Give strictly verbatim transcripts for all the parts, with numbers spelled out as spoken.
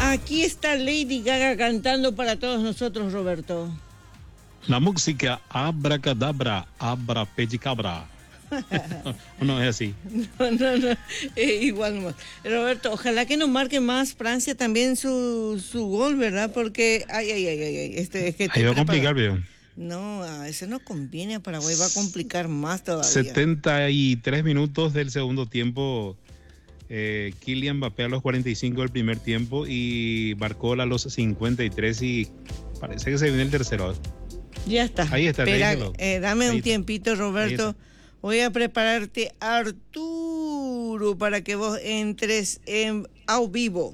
Aquí está Lady Gaga cantando para todos nosotros, Roberto. La música abracadabra, abra pedicabra. No es así. No, no, no. Eh, igual no. Roberto, ojalá que nos marque más Francia también su, su gol, ¿verdad? Porque, ay, ay, ay, ay, ay. Este, es que Ahí va a complicar, veo. No, a ese no conviene a Paraguay, va a complicar más todavía. setenta y tres minutos del segundo tiempo. Eh, Kylian Mbappé a los cuarenta y cinco del primer tiempo y Barcola a los cincuenta y tres y parece que se viene el tercero. Ya está. Ahí está. Espera, eh, dame ahí un está. tiempito, Roberto. Voy a prepararte Arturo para que vos entres en ao vivo.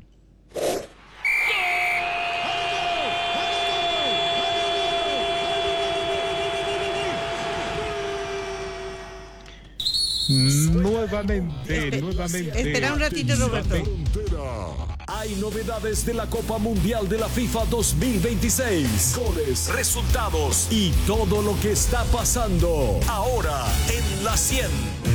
Nuevamente, Espe- nuevamente. Espera un ratito, Roberto. Hay novedades de la Copa Mundial de la FIFA dos mil veintiséis. Goles, resultados y todo lo que está pasando ahora en la cien.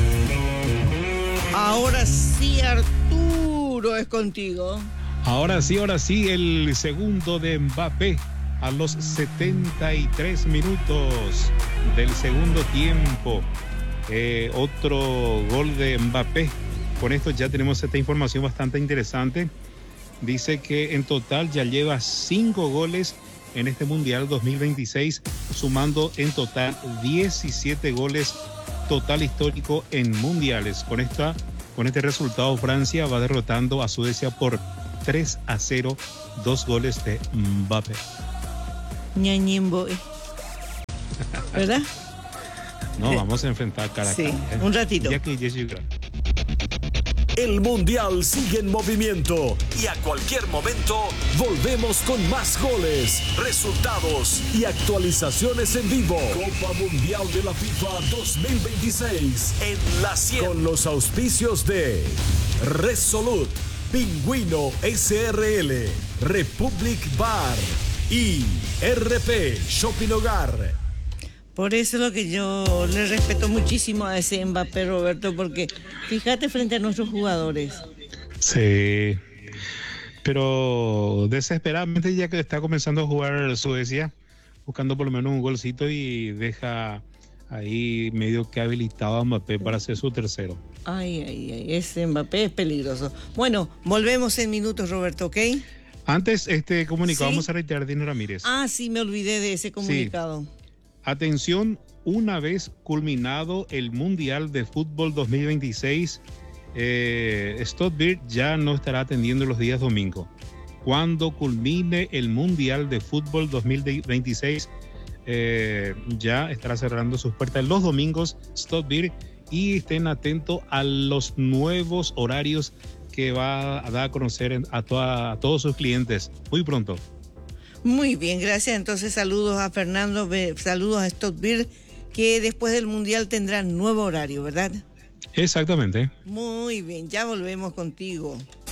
Ahora sí, Arturo, es contigo. Ahora sí, ahora sí, el segundo de Mbappé a los setenta y tres minutos del segundo tiempo. Eh, otro gol de Mbappé. Con esto ya tenemos esta información bastante interesante. Dice que en total ya lleva cinco goles en este Mundial dos mil veintiséis, sumando en total diecisiete goles, total histórico en mundiales. Con esta, con este resultado, Francia va derrotando a Suecia por tres a cero, dos goles de Mbappé. Ñañimbo, ¿verdad? No, vamos a enfrentar cara a Sí, cara, ¿eh? un ratito. Ya que Jessica. El Mundial sigue en movimiento y a cualquier momento volvemos con más goles, resultados y actualizaciones en vivo. Copa Mundial de la FIFA dos mil veintiséis en la cien. Con los auspicios de Resolute, Pingüino S R L, Republic Bar y R P Shopping Hogar. Por eso es lo que yo le respeto muchísimo a ese Mbappé, Roberto, porque fíjate frente a nuestros jugadores. Sí, pero desesperadamente ya que está comenzando a jugar Suecia, buscando por lo menos un golcito y deja ahí medio que habilitado a Mbappé para hacer su tercero. Ay, ay, ay, ese Mbappé es peligroso. Bueno, volvemos en minutos, Roberto, ¿ok? Antes, este comunicado, ¿Sí? vamos a reiterar, Dino Ramírez. Ah, sí, me olvidé de ese comunicado. Sí. Atención, una vez culminado el Mundial de Fútbol dos mil veintiséis, eh, Stotbird ya no estará atendiendo los días domingos. Cuando culmine el Mundial de Fútbol dos mil veintiséis, eh, ya estará cerrando sus puertas los domingos Stotbird, y estén atentos a los nuevos horarios que va a dar a conocer a, toda, a todos sus clientes muy pronto. Muy bien, gracias. Entonces saludos a Fernando, saludos a Stotbird, que después del Mundial tendrá nuevo horario, ¿verdad? Exactamente. Muy bien, ya volvemos contigo.